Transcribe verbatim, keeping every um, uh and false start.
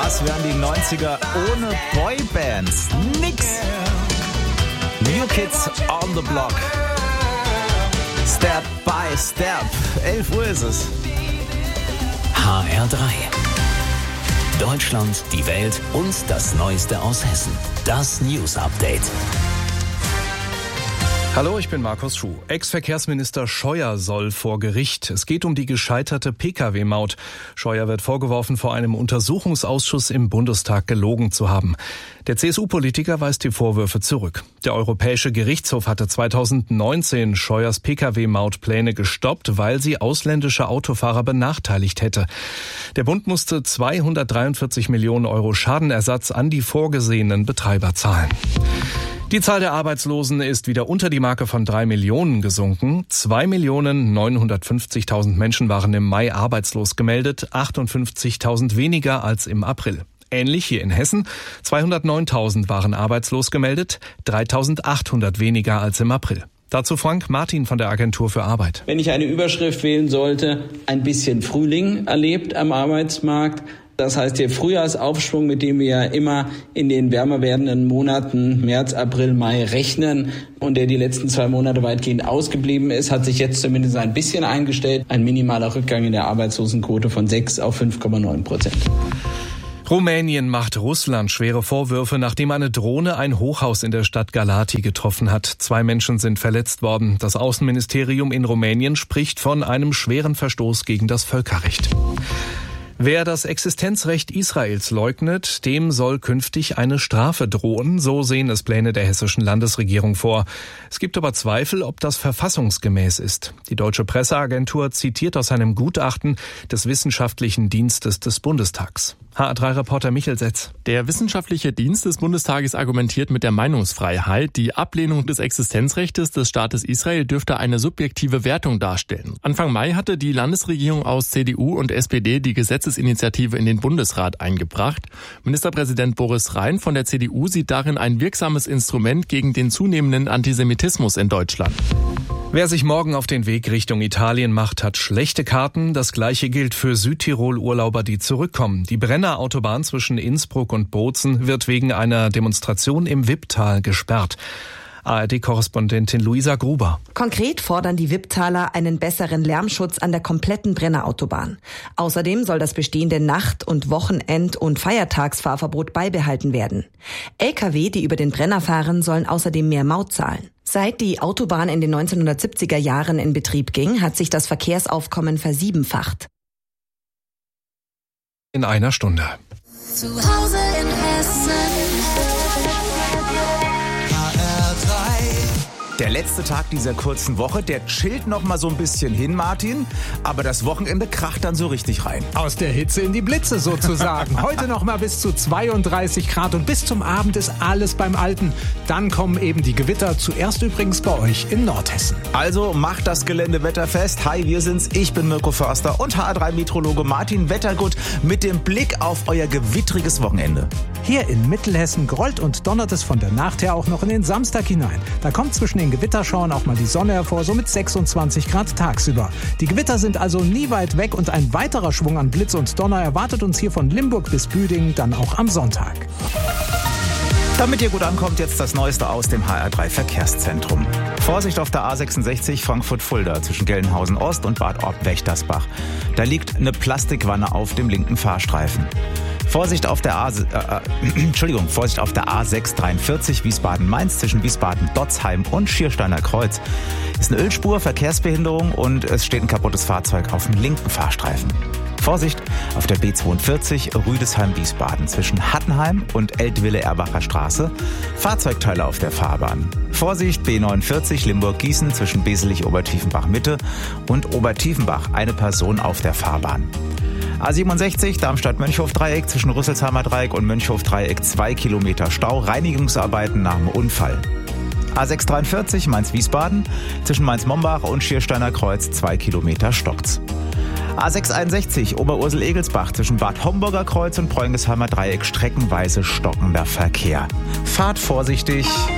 Was wären die neunziger ohne Boybands? Nix. New Kids on the Block. Step by Step. elf Uhr ist es. H R drei. Deutschland, die Welt und das Neueste aus Hessen. Das News Update. Hallo, ich bin Markus Schuh. Ex-Verkehrsminister Scheuer soll vor Gericht. Es geht um die gescheiterte P K W-Maut. Scheuer wird vorgeworfen, vor einem Untersuchungsausschuss im Bundestag gelogen zu haben. Der C S U-Politiker weist die Vorwürfe zurück. Der Europäische Gerichtshof hatte zweitausendneunzehn Scheuers P K W-Mautpläne gestoppt, weil sie ausländische Autofahrer benachteiligt hätte. Der Bund musste zweihundertdreiundvierzig Millionen Euro Schadenersatz an die vorgesehenen Betreiber zahlen. Die Zahl der Arbeitslosen ist wieder unter die Marke von drei Millionen gesunken. zwei Millionen neunhundertfünfzigtausend Menschen waren im Mai arbeitslos gemeldet, achtundfünfzigtausend weniger als im April. Ähnlich hier in Hessen. zweihundertneuntausend waren arbeitslos gemeldet, dreitausendachthundert weniger als im April. Dazu Frank Martin von der Agentur für Arbeit. Wenn ich eine Überschrift wählen sollte, ein bisschen Frühling erlebt am Arbeitsmarkt. Das heißt, der Frühjahrsaufschwung, mit dem wir ja immer in den wärmer werdenden Monaten März, April, Mai rechnen und der die letzten zwei Monate weitgehend ausgeblieben ist, hat sich jetzt zumindest ein bisschen eingestellt. Ein minimaler Rückgang in der Arbeitslosenquote von sechs auf fünf Komma neun Prozent. Rumänien macht Russland schwere Vorwürfe, nachdem eine Drohne ein Hochhaus in der Stadt Galati getroffen hat. Zwei Menschen sind verletzt worden. Das Außenministerium in Rumänien spricht von einem schweren Verstoß gegen das Völkerrecht. Wer das Existenzrecht Israels leugnet, dem soll künftig eine Strafe drohen. So sehen es Pläne der hessischen Landesregierung vor. Es gibt aber Zweifel, ob das verfassungsgemäß ist. Die Deutsche Presseagentur zitiert aus einem Gutachten des Wissenschaftlichen Dienstes des Bundestags. H A drei Reporter Michael Setz. Der Wissenschaftliche Dienst des Bundestages argumentiert mit der Meinungsfreiheit. Die Ablehnung des Existenzrechtes des Staates Israel dürfte eine subjektive Wertung darstellen. Anfang Mai hatte die Landesregierung aus C D U und S P D die Gesetzesinitiative in den Bundesrat eingebracht. Ministerpräsident Boris Rhein von der C D U sieht darin ein wirksames Instrument gegen den zunehmenden Antisemitismus in Deutschland. Wer sich morgen auf den Weg Richtung Italien macht, hat schlechte Karten. Das Gleiche gilt für Südtirol-Urlauber, die zurückkommen. Die Brenner Autobahn zwischen Innsbruck und Bozen wird wegen einer Demonstration im Wipptal gesperrt. A R D-Korrespondentin Luisa Gruber. Konkret fordern die Wipptaler einen besseren Lärmschutz an der kompletten Brennerautobahn. Außerdem soll das bestehende Nacht- und Wochenend- und Feiertagsfahrverbot beibehalten werden. L K W, die über den Brenner fahren, sollen außerdem mehr Maut zahlen. Seit die Autobahn in den neunzehnhundertsiebziger Jahren in Betrieb ging, hat sich das Verkehrsaufkommen versiebenfacht. In einer Stunde. Zu Hause in Hessen. Der letzte Tag dieser kurzen Woche, der chillt noch mal so ein bisschen hin, Martin. Aber das Wochenende kracht dann so richtig rein. Aus der Hitze in die Blitze sozusagen. Heute noch mal bis zu zweiunddreißig Grad und bis zum Abend ist alles beim Alten. Dann kommen eben die Gewitter, zuerst übrigens bei euch in Nordhessen. Also macht das Gelände wetterfest. Hi, wir sind's. Ich bin Mirko Förster und H A drei Meteorologe Martin Wettergut mit dem Blick auf euer gewittriges Wochenende. Hier in Mittelhessen grollt und donnert es von der Nacht her auch noch in den Samstag hinein. Da kommt zwischen den Gewitterschauern auch mal die Sonne hervor, so mit sechsundzwanzig Grad tagsüber. Die Gewitter sind also nie weit weg und ein weiterer Schwung an Blitz und Donner erwartet uns hier von Limburg bis Büdingen dann auch am Sonntag. Damit ihr gut ankommt, jetzt das Neueste aus dem H R drei Verkehrszentrum. Vorsicht auf der A sechsundsechzig Frankfurt-Fulda zwischen Gelnhausen Ost und Bad Orb-Wächtersbach. Da liegt eine Plastikwanne auf dem linken Fahrstreifen. Vorsicht auf der A, äh, Entschuldigung, Vorsicht auf der A sechshundertdreiundvierzig Wiesbaden-Mainz zwischen Wiesbaden-Dotzheim und Schiersteiner Kreuz. Ist eine Ölspur, Verkehrsbehinderung und es steht ein kaputtes Fahrzeug auf dem linken Fahrstreifen. Vorsicht auf der B zweiundvierzig Rüdesheim-Wiesbaden zwischen Hattenheim und Eltville-Erbacher Straße. Fahrzeugteile auf der Fahrbahn. Vorsicht B neunundvierzig Limburg-Gießen zwischen Beselich-Obertiefenbach-Mitte und Obertiefenbach. Eine Person auf der Fahrbahn. A siebenundsechzig Darmstadt-Mönchhof-Dreieck zwischen Rüsselsheimer Dreieck und Mönchhof-Dreieck zwei Kilometer Stau. Reinigungsarbeiten nach dem Unfall. A sechshundertdreiundvierzig Mainz-Wiesbaden zwischen Mainz-Mombach und Schiersteiner Kreuz zwei Kilometer stockt's. A sechshunderteinundsechzig Oberursel-Egelsbach zwischen Bad Homburger Kreuz und Preungesheimer Dreieck streckenweise stockender Verkehr. Fahrt vorsichtig.